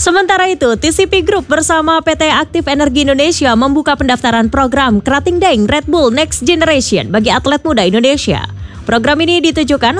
Sementara itu, TCP Group bersama PT Aktif Energi Indonesia membuka pendaftaran program Krating Daeng Red Bull Next Generation bagi atlet muda Indonesia. Program ini ditujukan